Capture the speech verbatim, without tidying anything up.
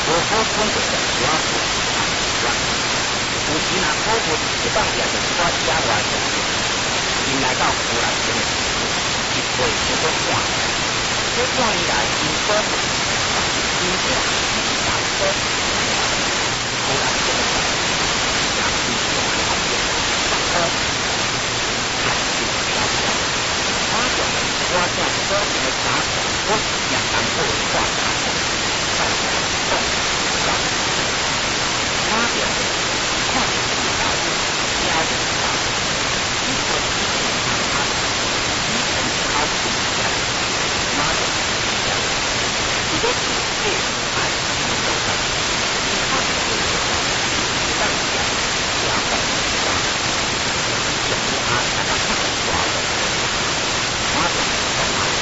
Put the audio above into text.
我国中国的主要是啊，主要有时若考虑一放假就是我家外头，因来到湖南省的时候，一岁就都换来，这换以来因说啊，真正是大多湖南省的人，也是用来发展上课，还是要要。发展我向所有的家长，我是两难过的话，